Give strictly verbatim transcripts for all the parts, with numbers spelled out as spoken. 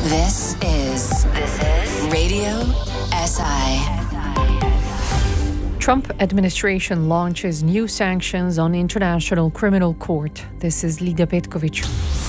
This is this is Radio S I. Trump administration launches new sanctions on International Criminal Court. This is Lidia Petkovic.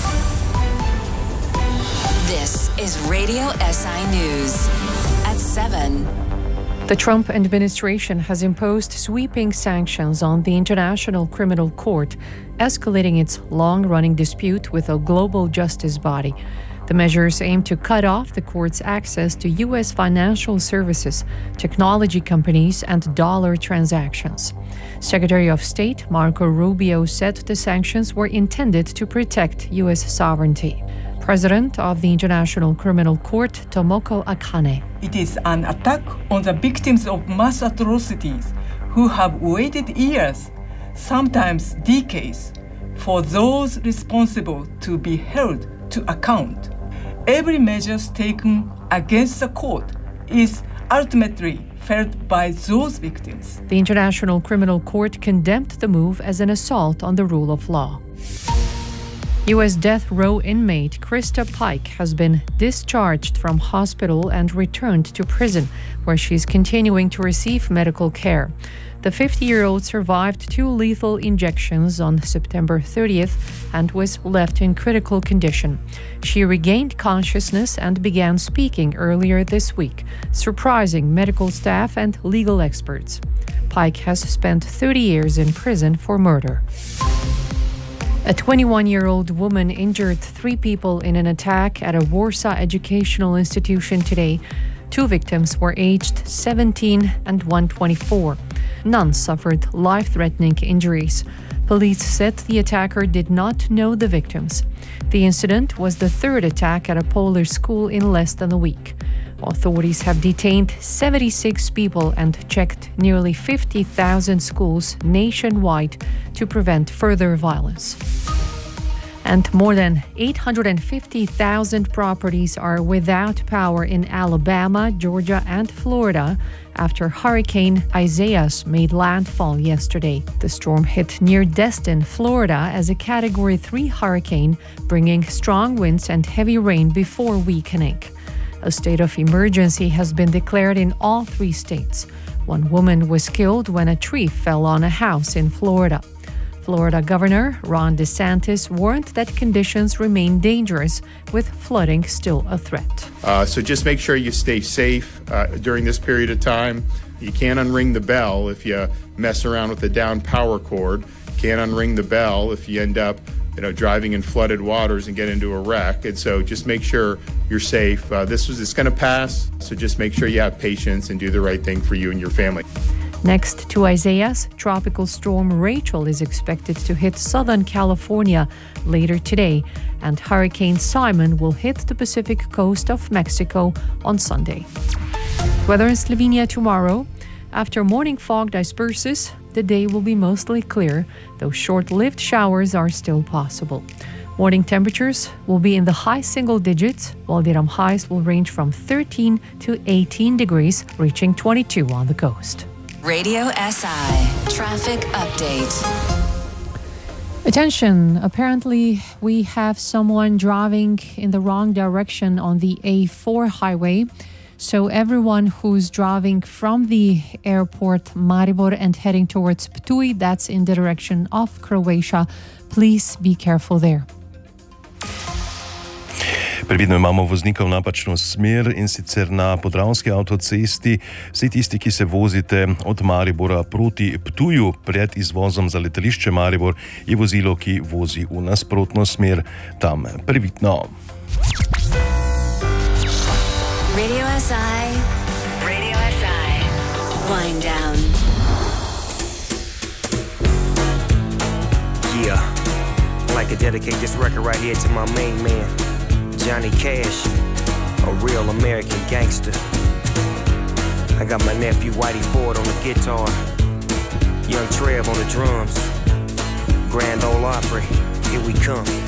This is Radio S I News at seven. The Trump administration has imposed sweeping sanctions on the International Criminal Court, escalating its long-running dispute with a global justice body. The measures aim to cut off the court's access to U S financial services, technology companies, and dollar transactions. Secretary of State Marco Rubio said the sanctions were intended to protect U S sovereignty. President of the International Criminal Court, Tomoko Akane. It is an attack on the victims of mass atrocities who have waited years, sometimes decades, for those responsible to be held to account. Every measure taken against the court is ultimately felt by those victims. The International Criminal Court condemned the move as an assault on the rule of law. U S death row inmate Krista Pike has been discharged from hospital and returned to prison, where she is continuing to receive medical care. The fifty-year-old survived two lethal injections on September thirtieth and was left in critical condition. She regained consciousness and began speaking earlier this week, surprising medical staff and legal experts. Pike has spent thirty years in prison for murder. A twenty-one-year-old woman injured three people in an attack at a Warsaw educational institution today. Two victims were aged seventeen and one twenty-four. None suffered life-threatening injuries. Police said the attacker did not know the victims. The incident was the third attack at a Polish school in less than a week. Authorities have detained seventy-six people and checked nearly fifty thousand schools nationwide to prevent further violence. And more than eight hundred fifty thousand properties are without power in Alabama, Georgia, and Florida after Hurricane Isaias made landfall yesterday. The storm hit near Destin, Florida, as a Category three hurricane, bringing strong winds and heavy rain before weakening. A state of emergency has been declared in all three states. One woman was killed when a tree fell on a house in Florida. Florida Governor Ron DeSantis warned that conditions remain dangerous, with flooding still a threat. Uh, so just make sure you stay safe uh, during this period of time. You can't unring the bell if you mess around with the down power cord. You can't unring the bell if you end up you know, driving in flooded waters and get into a wreck. And so just make sure you're safe. Uh, this was it's going to pass, so just make sure you have patience and do the right thing for you and your family. Next to Isaias, tropical storm Rachel is expected to hit Southern California later today, and Hurricane Simon will hit the Pacific coast of Mexico on Sunday. Weather in Slovenia tomorrow. After morning fog disperses, the day will be mostly clear, though short-lived showers are still possible. Morning temperatures will be in the high single digits, while the highs will range from thirteen to eighteen degrees, reaching twenty-two on the coast. Radio S I Traffic Update. Attention, apparently we have someone driving in the wrong direction on the A four highway. So everyone who's driving from the airport Maribor and heading towards Ptuj, that's in the direction of Croatia, please be careful there. Previdno imamo voznikov napačno smer, in sicer na Podravski avtocesti. Vsi tisti, ki se vozite od Maribora proti Ptuju pred izvozom za letališče Maribor, je vozilo, ki vozi v nasprotno smer. Tam previdno. Radio S I, Radio S I, Wind Down. Yeah, I'd like to dedicate this record right here to my main man, Johnny Cash, a real American gangster. I got my nephew Whitey Ford on the guitar, Young Trev on the drums, Grand Ole Opry, here we come.